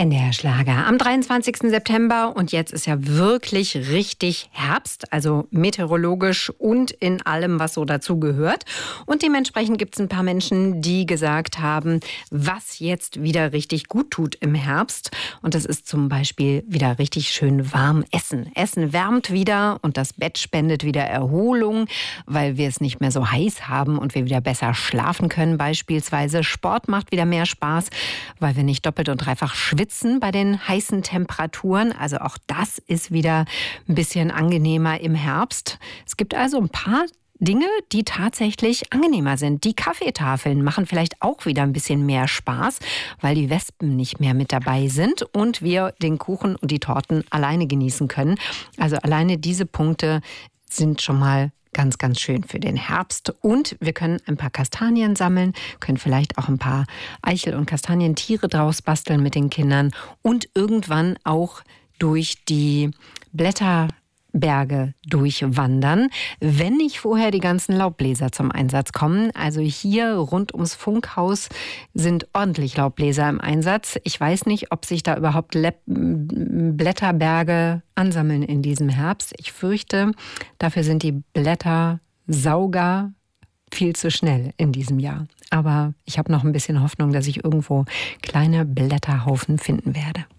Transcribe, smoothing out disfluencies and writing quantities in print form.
NDR Schlager am 23. September und jetzt ist ja wirklich richtig Herbst, also meteorologisch und in allem, was so dazu gehört. Und dementsprechend gibt es ein paar Menschen, die gesagt haben, was jetzt wieder richtig gut tut im Herbst. Und das ist zum Beispiel wieder richtig schön warm essen. Essen wärmt wieder und das Bett spendet wieder Erholung, weil wir es nicht mehr so heiß haben und wir wieder besser schlafen können beispielsweise. Sport macht wieder mehr Spaß, weil wir nicht doppelt und dreifach schwitzen bei den heißen Temperaturen. Also auch das ist wieder ein bisschen angenehmer im Herbst. Es gibt also ein paar Dinge, die tatsächlich angenehmer sind. Die Kaffeetafeln machen vielleicht auch wieder ein bisschen mehr Spaß, weil die Wespen nicht mehr mit dabei sind und wir den Kuchen und die Torten alleine genießen können. Also alleine diese Punkte sind schon mal ganz, ganz schön für den Herbst. Und wir können ein paar Kastanien sammeln, können vielleicht auch ein paar Eichel- und Kastanientiere draus basteln mit den Kindern und irgendwann auch durch die Blätterberge durchwandern, wenn nicht vorher die ganzen Laubbläser zum Einsatz kommen. Also hier rund ums Funkhaus sind ordentlich Laubbläser im Einsatz. Ich weiß nicht, ob sich da überhaupt Blätterberge ansammeln in diesem Herbst. Ich fürchte, dafür sind die Blättersauger viel zu schnell in diesem Jahr. Aber ich habe noch ein bisschen Hoffnung, dass ich irgendwo kleine Blätterhaufen finden werde.